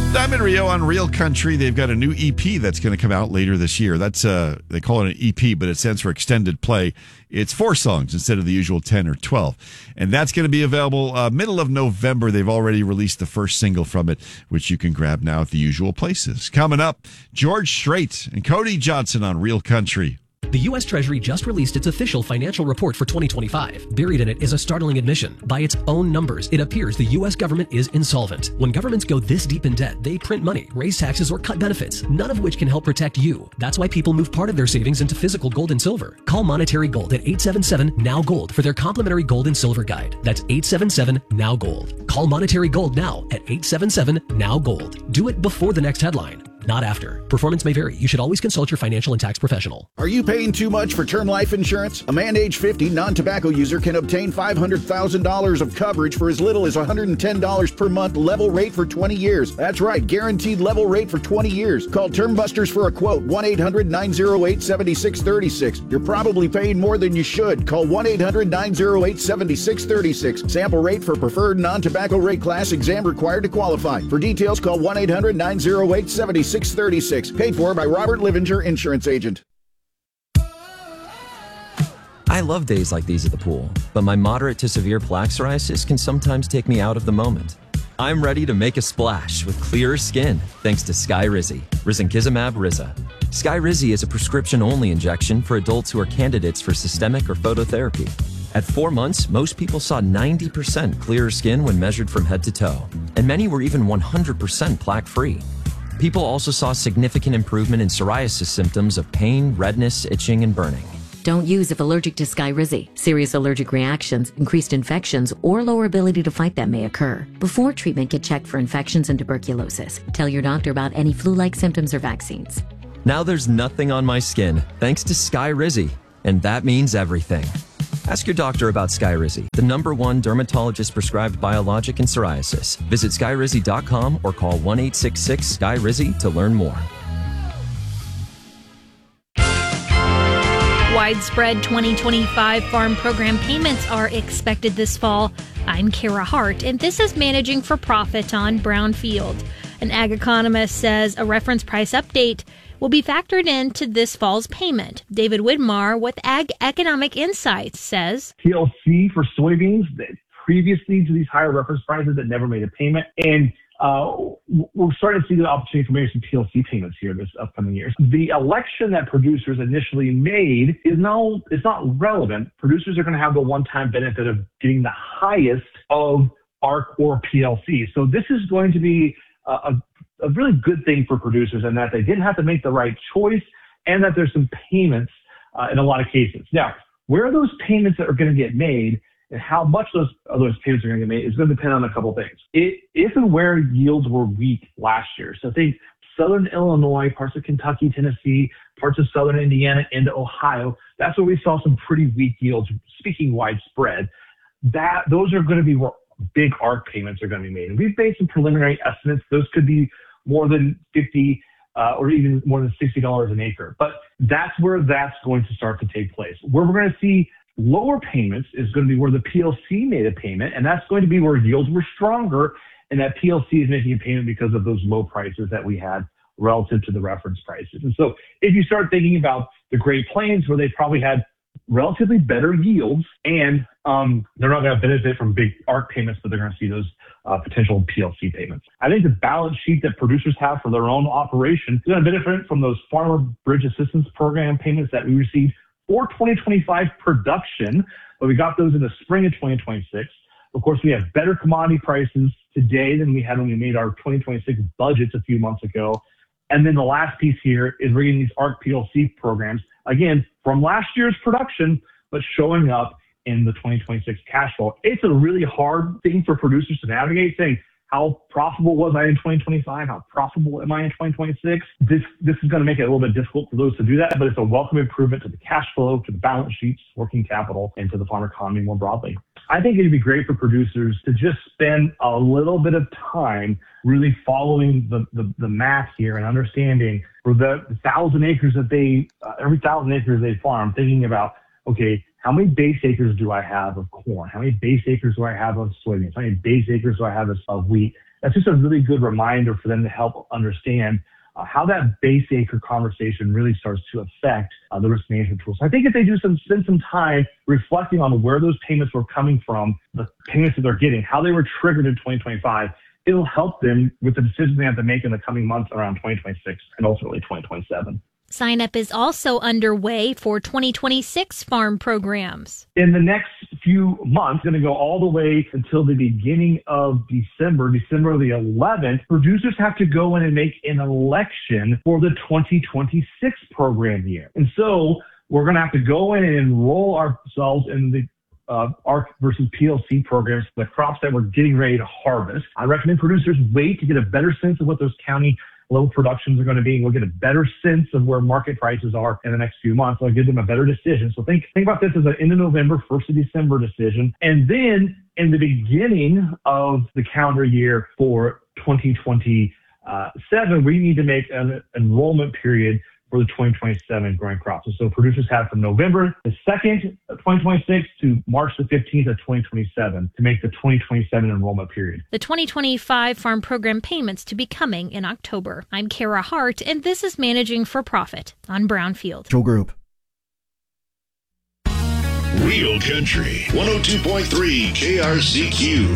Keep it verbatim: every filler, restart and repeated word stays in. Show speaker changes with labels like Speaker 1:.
Speaker 1: Diamond Rio on Real Country. They've got a new E P that's going to come out later this year. That's uh, they call it an E P, but it stands for extended play. It's four songs instead of the usual ten or twelve. And that's going to be available uh, middle of November. They've already released the first single from it, which you can grab now at the usual places. Coming up, George Strait and Cody Johnson on Real Country.
Speaker 2: The U S Treasury just released its official financial report for twenty twenty-five. Buried in it is a startling admission. By its own numbers, it appears the U S government is insolvent. When governments go this deep in debt, they print money, raise taxes, or cut benefits, none of which can help protect you. That's why people move part of their savings into physical gold and silver. Call Monetary Gold at eight seven seven, N O W, GOLD for their complimentary gold and silver guide. That's eight seven seven, N O W, GOLD. Call Monetary Gold now at eight seven seven, N O W, GOLD. Do it before the next headline, not after. Performance may vary. You should always consult your financial and tax professional.
Speaker 3: Are you paying too much for term life insurance? A man age fifty non-tobacco user can obtain five hundred thousand dollars of coverage for as little as one hundred ten dollars per month, level rate for twenty years. That's right, guaranteed level rate for twenty years. Call Term Busters for a quote, one eight hundred, nine oh eight, seven six three six. You're probably paying more than you should. Call one eight hundred, nine oh eight, seven six three six. Sample rate for preferred non-tobacco rate class, exam required to qualify. For details, call one eight hundred, nine oh eight, seven six three six. Paid for by Robert Livinger, insurance agent.
Speaker 4: I love days like these at the pool, but my moderate to severe plaque psoriasis can sometimes take me out of the moment. I'm ready to make a splash with clearer skin thanks to Skyrizi, risankizumab Riza. Skyrizi is a prescription-only injection for adults who are candidates for systemic or phototherapy. At four months, most people saw ninety percent clearer skin when measured from head to toe, and many were even one hundred percent plaque-free. People also saw significant improvement in psoriasis symptoms of pain, redness, itching, and burning.
Speaker 5: Don't use if allergic to Skyrizi. Serious allergic reactions, increased infections, or lower ability to fight them may occur. Before treatment, get checked for infections and tuberculosis. Tell your doctor about any flu-like symptoms or vaccines.
Speaker 4: Now there's nothing on my skin thanks to Skyrizi, and that means everything. Ask your doctor about Skyrizi, the number one dermatologist-prescribed biologic in psoriasis. Visit skyrizi dot com or call one eight six six, S K Y R I Z I to learn more.
Speaker 6: Widespread twenty twenty-five farm program payments are expected this fall. I'm Kara Hart, and this is Managing for Profit on Brownfield. An ag economist says a reference price update will be factored into this fall's payment. David Widmar with Ag Economic Insights says
Speaker 7: P L C for soybeans that previously to these higher reference prices that never made a payment. And uh, we're starting to see the opportunity for maybe some P L C payments here this upcoming year. The election that producers initially made is now, it's not relevant. Producers are going to have the one-time benefit of getting the highest of A R C or P L C. So this is going to be a, a a really good thing for producers in that they didn't have to make the right choice and that there's some payments uh, in a lot of cases. Now, where are those payments that are going to get made and how much those of those payments are going to get made is going to depend on a couple of things. It, if and where yields were weak last year, so think southern Illinois, parts of Kentucky, Tennessee, parts of southern Indiana into Ohio, that's where we saw some pretty weak yields, speaking widespread. That those are going to be where big A R C payments are going to be made. And we've made some preliminary estimates. Those could be more than fifty uh, or even more than sixty dollars an acre. But that's where that's going to start to take place. Where we're going to see lower payments is going to be where the P L C made a payment, and that's going to be where yields were stronger, and that P L C is making a payment because of those low prices that we had relative to the reference prices. And so if you start thinking about the Great Plains, where they probably had relatively better yields, and um, they're not going to benefit from big A R C payments, but they're going to see those uh, potential P L C payments. I think the balance sheet that producers have for their own operation is going to benefit from those Farmer Bridge Assistance Program payments that we received for twenty twenty-five production, but we got those in the spring of twenty twenty-six. Of course, we have better commodity prices today than we had when we made our twenty twenty-six budgets a few months ago. And then the last piece here is we're getting these A R C P L C programs, again, from last year's production, but showing up in the twenty twenty-six cash flow. It's a really hard thing for producers to navigate, saying, how profitable was I in twenty twenty-five? How profitable am I in twenty twenty-six? This this is going to make it a little bit difficult for those to do that, but it's a welcome improvement to the cash flow, to the balance sheets, working capital, and to the farm economy more broadly. I think it'd be great for producers to just spend a little bit of time really following the, the, the math here and understanding for the thousand acres that they, uh, every thousand acres they farm, thinking about, okay, how many base acres do I have of corn? How many base acres do I have of soybeans? How many base acres do I have of, of wheat? that's just a really good reminder for them to help understand uh, how that base acre conversation really starts to affect uh, the risk management tools. So I think if they do some spend some time reflecting on where those payments were coming from, the payments that they're getting, how they were triggered in twenty twenty-five, it'll help them with the decisions they have to make in the coming months around twenty twenty-six and ultimately twenty twenty-seven.
Speaker 6: Sign up is also underway for twenty twenty-six farm programs.
Speaker 7: In the next few months, going to go all the way until the beginning of December, December the eleventh, producers have to go in and make an election for the twenty twenty-six program year. And so we're going to have to go in and enroll ourselves in the Uh, A R C versus P L C programs, the crops that we're getting ready to harvest. I recommend producers wait to get a better sense of what those county level productions are going to be. We'll get a better sense of where market prices are in the next few months. I'll give them a better decision. So think think about this as an end of November, first of December decision. And then in the beginning of the calendar year for twenty twenty-seven, we need to make an enrollment period for the twenty twenty-seven growing crops. And so producers have from November the second of twenty twenty-six to March the fifteenth of twenty twenty-seven to make the twenty twenty-seven enrollment period.
Speaker 6: The twenty twenty-five farm program payments to be coming in October. I'm Kara Hart, and this is Managing for Profit on Brownfield.
Speaker 8: Joe Group.
Speaker 9: Real Country one oh two point three K R C Q.